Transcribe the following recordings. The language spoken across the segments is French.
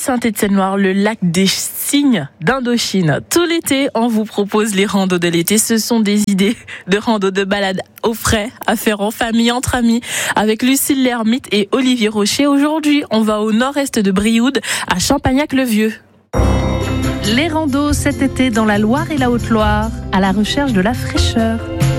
Saint-Étienne-Loire, le lac des Cygnes d'Indochine. Tout l'été, on vous propose les randos de l'été. Ce sont des idées de randos, de balades au frais, à faire en famille, entre amis, avec Lucille Lermite et Olivier Rocher. Aujourd'hui, on va au nord-est de Brioude, à Champagnac-le-Vieux. Les randos cet été dans la Loire et la Haute-Loire, à la recherche de la fraîcheur.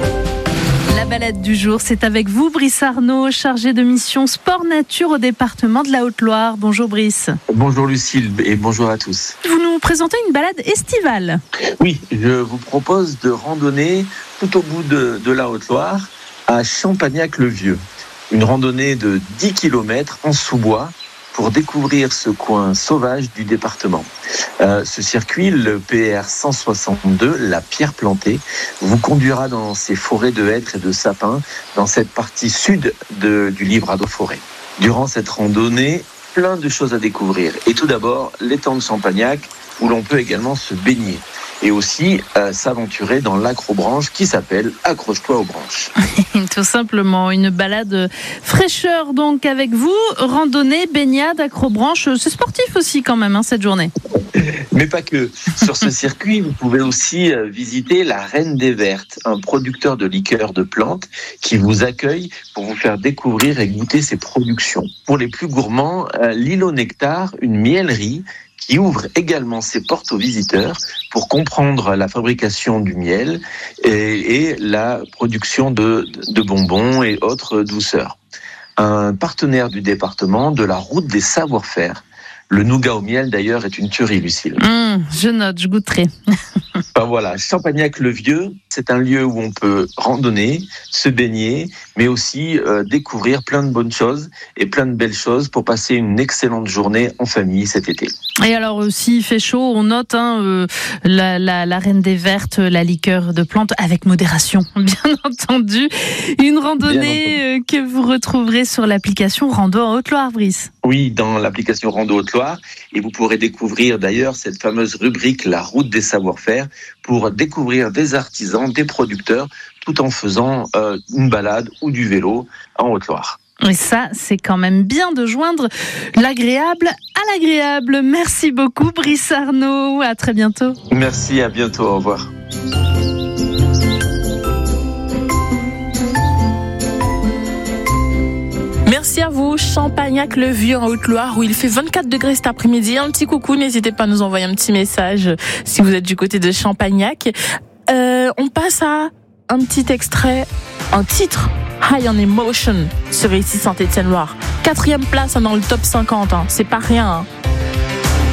La balade du jour, c'est avec vous, Brice Arnaud, chargé de mission sport nature au département de la Haute-Loire. Bonjour Brice. Bonjour Lucille et bonjour à tous. Vous nous présentez une balade estivale. Oui, je vous propose de randonner tout au bout de la Haute-Loire à Champagnac-le-Vieux. Une randonnée de 10 km en sous-bois pour découvrir ce coin sauvage du département. Ce circuit, le PR 162, la pierre plantée, vous conduira dans ces forêts de hêtres et de sapins, dans cette partie sud du Livradois-Forêt. Durant cette randonnée, plein de choses à découvrir. Et tout d'abord, l'étang de Champagnac, où l'on peut également se baigner. Et aussi s'aventurer dans l'accrobranche qui s'appelle Accroche-toi aux branches. Tout simplement, une balade fraîcheur donc avec vous, randonnée, baignade, accrobranche, c'est sportif aussi quand même cette journée. Mais pas que. Sur ce circuit, vous pouvez aussi visiter la Reine des Vertes, un producteur de liqueurs de plantes qui vous accueille pour vous faire découvrir et goûter ses productions. Pour les plus gourmands, l'île au Nectar, une miellerie qui ouvre également ses portes aux visiteurs pour comprendre la fabrication du miel et la production de bonbons et autres douceurs. Un partenaire du département de la route des savoir-faire. Le nougat au miel, d'ailleurs, est une tuerie, Lucille. Je note, je goûterai. Ben voilà, Champagnac-le-Vieux, c'est un lieu où on peut randonner, se baigner, mais aussi découvrir plein de bonnes choses et plein de belles choses pour passer une excellente journée en famille cet été. Et alors, s'il fait chaud, on note la Reine des Vertes, la liqueur de plantes, avec modération, bien entendu. Une randonnée que vous retrouverez sur l'application Rando en Haute-Loire, Brice. Oui, dans l'application Rando Haute-Loire. Et vous pourrez découvrir d'ailleurs cette fameuse rubrique La route des savoir-faire pour découvrir des artisans, des producteurs, tout en faisant une balade ou du vélo en Haute-Loire. Et ça, c'est quand même bien de joindre l'agréable à l'agréable. Merci beaucoup, Brice Arnaud. À très bientôt. Merci, à bientôt. Au revoir. Merci à vous, Champagnac-le-Vieux en Haute-Loire, où il fait 24 degrés cet après-midi. Un petit coucou, n'hésitez pas à nous envoyer un petit message si vous êtes du côté de Champagnac. On passe à un petit extrait, un titre, High on Emotion, sur ici Saint-Étienne-Loire. 4e place dans le top 50, c'est pas rien.